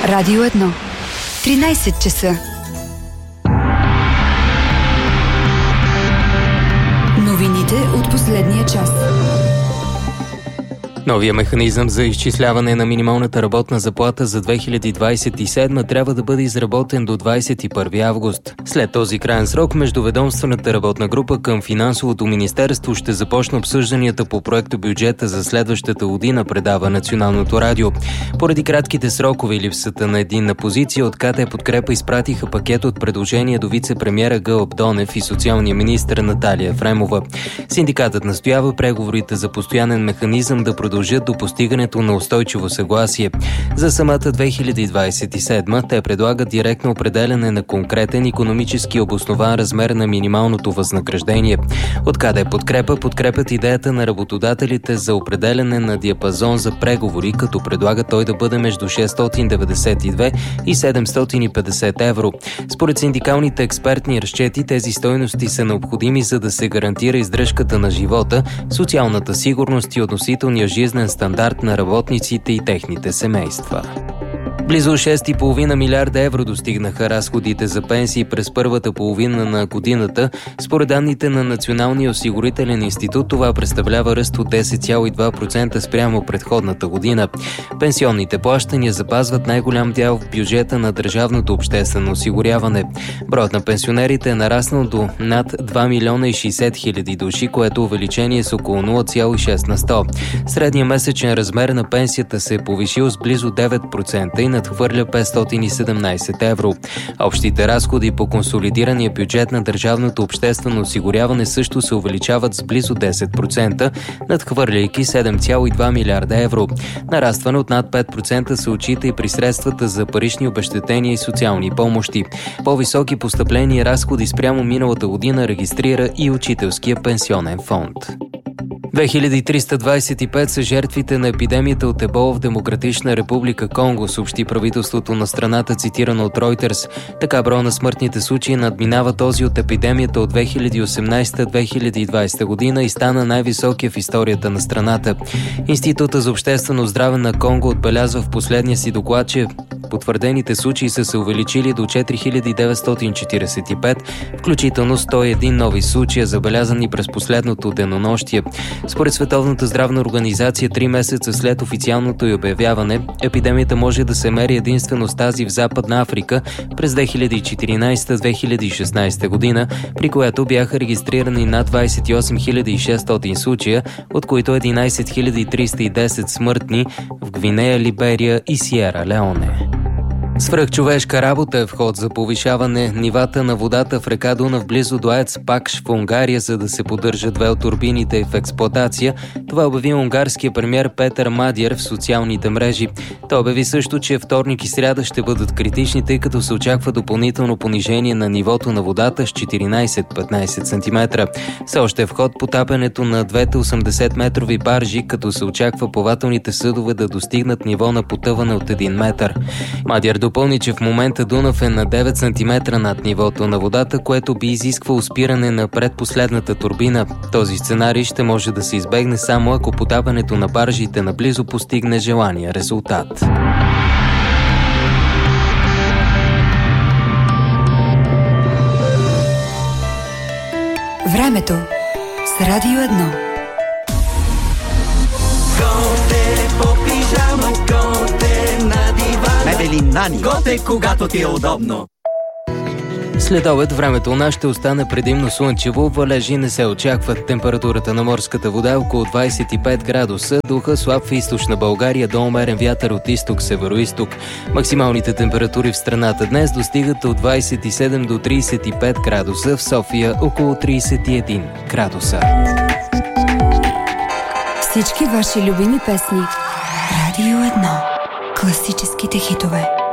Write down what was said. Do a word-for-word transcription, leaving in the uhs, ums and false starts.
Радио едно. тринайсет часа. Новините от последния час. Новия механизъм за изчисляване на минималната работна заплата за две хиляди двайсет и седма трябва да бъде изработен до двайсет и първи август. След този краен срок, междуведомствената работна група към Финансовото министерство ще започне обсъжданията по проекта бюджета за следващата година, предава Националното радио. Поради кратките срокове и липсата на единна позиция, от КТ Подкрепа изпратиха пакет от предложения до вице-премиера Гълъб Донев и социалния министър Наталия Ефремова. Синдикатът настоява преговорите за постоянен механизъм да продължат до постигането на устойчиво съгласие. За самата две хиляди двайсет и седма те предлагат директно определяне на конкретен икономически обоснован размер на минималното възнаграждение. От КТ Подкрепа подкрепят идеята на работодателите за определяне на диапазон за преговори, като предлага той да бъде между шестстотин деветдесет и две и седемстотин и петдесет евро. Според синдикалните експертни разчети, тези стойности са необходими, за да се гарантира издръжката на живота, социалната сигурност и относителния жизнен стандарт на работниците и техните семейства. Близо шест цяло и пет милиарда евро достигнаха разходите за пенсии през първата половина на годината. Според данните на Националния осигурителен институт, това представлява ръст от десет цяло и два процента спрямо предходната година. Пенсионните плащания запазват най-голям дял в бюджета на държавното обществено осигуряване. Броят на пенсионерите е нараснал до над два милиона и шейсет хиляди души, което увеличение с около нула цяло и шест на сто. Средният месечен размер на пенсията се е повишил с близо девет процента и надхвърля петстотин и седемнайсет евро. Общите разходи по консолидирания бюджет на държавното обществено осигуряване също се увеличават с близо десет процента, надхвърляйки седем цяло и два милиарда евро. Нарастване от над пет процента се отчита и при средствата за парични обезщетения и социални помощи. По-високи постъпления и разходи спрямо миналата година регистрира и Учителския пенсионен фонд. две хиляди триста двайсет и пет са жертвите на епидемията от ебола в Демократична република Конго, съобщи правителството на страната, цитирано от Reuters. Така броя на смъртните случаи надминава този от епидемията от две хиляди и осемнайсета - две хиляди и двайсета година и стана най-високия в историята на страната. Института за обществено здраве на Конго отбелязва в последния си доклад, че потвърдените случаи са се увеличили до четири хиляди деветстотин четирийсет и пет, включително сто и един нови случая, забелязани през последното денонощие. Според Световната здравна организация, три месеца след официалното й обявяване, епидемията може да се мери единствено с тази в Западна Африка през две хиляди и четиринайсета - две хиляди и шестнайсета година, при която бяха регистрирани над двайсет и осем хиляди и шестстотин случая, от които единайсет хиляди триста и десет смъртни в Гвинея, Либерия и Сиера Леоне. Свръхчовешка работа е в ход за повишаване нивата на водата в река Дунав близо до АЕЦ Пакш в Унгария, за да се поддържат две от турбините в експлоатация. Това обяви унгарския премиер Петър Мадиер в социалните мрежи. Той обяви също, че вторник и сряда ще бъдат критични, тъй като се очаква допълнително понижение на нивото на водата с четиринайсет - петнайсет сантиметра. Все още е в ход потапянето на двете осемдесетметрови баржи, като се очаква плавателните съдове да достигнат ниво на потъване от един метър. Мадиер допълни, че в момента Дунав е на девет сантиметра над нивото на водата, което би изисквало спиране на предпоследната турбина. Този сценарий ще може да се избегне само ако потапането на баржите наблизо постигне желания резултат. Времето с Радио едно. Готе по пижама, готе на дивана. Мебели Нани. Готе, когато ти е удобно. След обед времето у нас ще остане предимно слънчево, валежи не се очакват. Температурата на морската вода е около двайсет и пет градуса, духа слаб в източна България до умерен вятър от изток-североизток. Максималните температури в страната днес достигат от двайсет и седем до трийсет и пет градуса, в София около трийсет и един градуса. Всички ваши любими песни. Радио едно. Класическите хитове.